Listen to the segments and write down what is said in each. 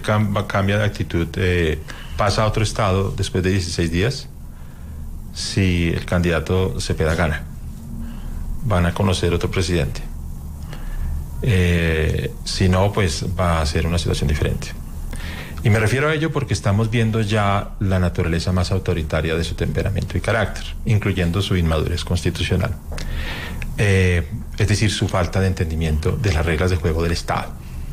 cambia de actitud, pasa a otro estado después de 16 días, si el candidato Cepeda gana, van a conocer otro presidente. Si no, pues va a ser una situación diferente. Y me refiero a ello porque estamos viendo ya la naturaleza más autoritaria de su temperamento y carácter, incluyendo su inmadurez constitucional. Es decir, su falta de entendimiento de las reglas de juego del Estado.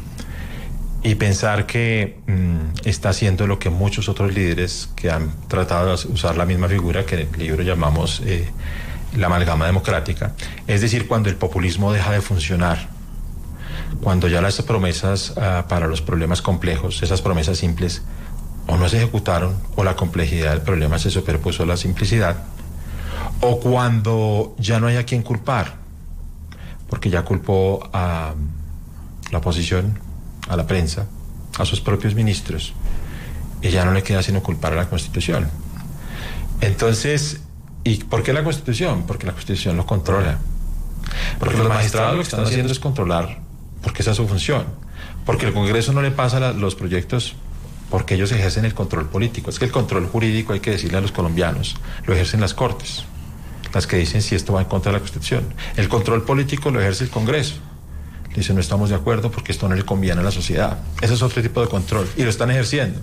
Y pensar que está haciendo lo que muchos otros líderes que han tratado de usar la misma figura que en el libro llamamos la amalgama democrática. Es decir, cuando el populismo deja de funcionar, cuando ya las promesas para los problemas complejos, esas promesas simples, o no se ejecutaron, o la complejidad del problema se superpuso a la simplicidad, o cuando ya no hay a quien culpar, porque ya culpó a la oposición, a la prensa, a sus propios ministros, y ya no le queda sino culpar a la Constitución. Entonces, ¿y por qué la Constitución? Porque la Constitución lo controla. Porque los magistrados lo que están haciendo es controlar, porque esa es su función. Porque el Congreso no le pasa los proyectos porque ellos ejercen el control político. Es que el control jurídico, hay que decirle a los colombianos, lo ejercen las Cortes, las que dicen si esto va en contra de la Constitución. El control político lo ejerce el Congreso. Dice, no estamos de acuerdo porque esto no le conviene a la sociedad. Ese es otro tipo de control y lo están ejerciendo.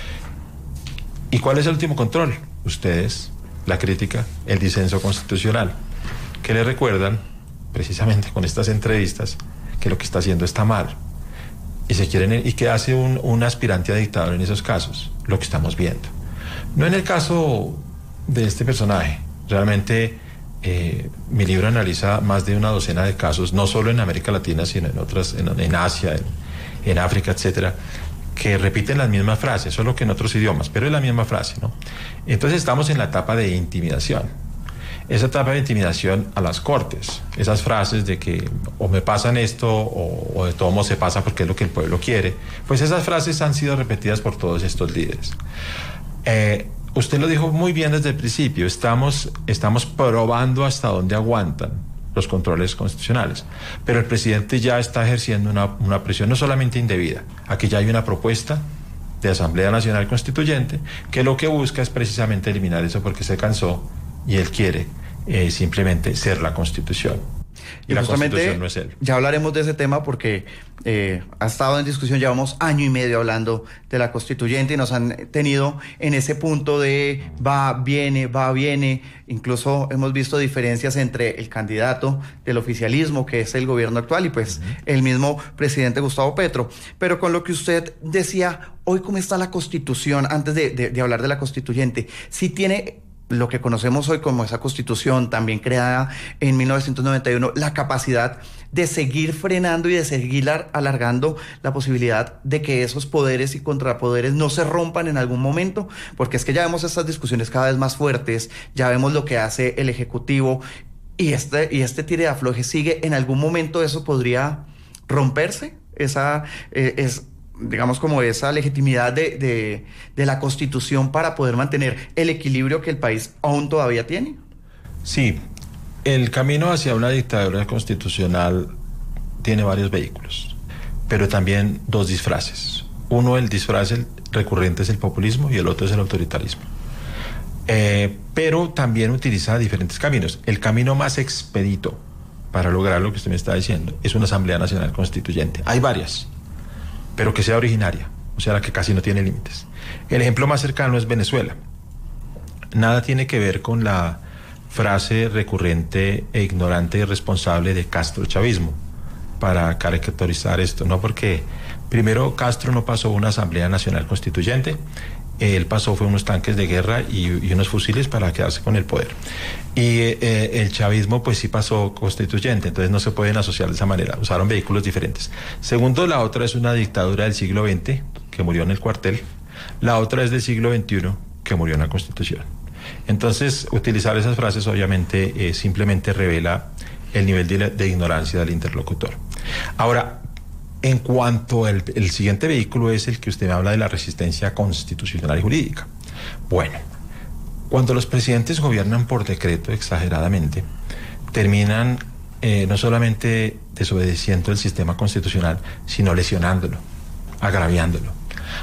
¿Y cuál es el último control? Ustedes, la crítica, el disenso constitucional, que le recuerdan, precisamente con estas entrevistas, que lo que está haciendo está mal. ¿Y qué hace un aspirante a dictador en esos casos? Lo que estamos viendo. No en el caso de este personaje. Realmente mi libro analiza más de una docena de casos, no solo en América Latina, sino en otras, en Asia, en África, etcétera, que repiten las mismas frases, solo que en otros idiomas, pero es la misma frase, ¿no? Entonces estamos en la etapa de intimidación. Esa etapa de intimidación a las Cortes, esas frases de que o me pasan esto o de todo modo se pasa porque es lo que el pueblo quiere, pues esas frases han sido repetidas por todos estos líderes. Usted lo dijo muy bien desde el principio, estamos probando hasta dónde aguantan los controles constitucionales, pero el presidente ya está ejerciendo una presión no solamente indebida. Aquí ya hay una propuesta de Asamblea Nacional Constituyente que lo que busca es precisamente eliminar eso porque se cansó y él quiere simplemente ser la Constitución. Y la Constitución no es él. Ya hablaremos de ese tema porque ha estado en discusión, llevamos año y medio hablando de la Constituyente y nos han tenido en ese punto de va, viene. Incluso hemos visto diferencias entre el candidato del oficialismo, que es el gobierno actual, y pues el mismo presidente Gustavo Petro. Pero con lo que usted decía, hoy cómo está la Constitución, antes de hablar de la Constituyente, si tiene lo que conocemos hoy como esa Constitución, también creada en 1991, la capacidad de seguir frenando y de seguir alargando la posibilidad de que esos poderes y contrapoderes no se rompan en algún momento, porque es que ya vemos estas discusiones cada vez más fuertes, ya vemos lo que hace el Ejecutivo y este tire de afloje sigue. ¿En algún momento eso podría romperse? Digamos, como esa legitimidad de la Constitución para poder mantener el equilibrio que el país aún todavía tiene. Sí, el camino hacia una dictadura constitucional tiene varios vehículos, pero también dos disfraces. Uno, el disfraz recurrente es el populismo y el otro es el autoritarismo. Pero también utiliza diferentes caminos. El camino más expedito para lograr lo que usted me está diciendo es una Asamblea Nacional Constituyente. Hay varias, pero que sea originaria, o sea, la que casi no tiene límites. El ejemplo más cercano es Venezuela. Nada tiene que ver con la frase recurrente e ignorante y irresponsable de Castro-chavismo para caracterizar esto, ¿no? Porque primero Castro no pasó una Asamblea Nacional Constituyente, él fue unos tanques de guerra y unos fusiles para quedarse con el poder. Y el chavismo pues sí pasó constituyente, entonces no se pueden asociar de esa manera, usaron vehículos diferentes. Segundo, la otra es una dictadura del siglo XX, que murió en el cuartel. La otra es del siglo XXI, que murió en la Constitución. Entonces, utilizar esas frases obviamente simplemente revela el nivel de ignorancia del interlocutor. Ahora, en cuanto al siguiente vehículo es el que usted me habla de la resistencia constitucional y jurídica. Bueno, cuando los presidentes gobiernan por decreto exageradamente, terminan no solamente desobedeciendo el sistema constitucional, sino lesionándolo, agraviándolo.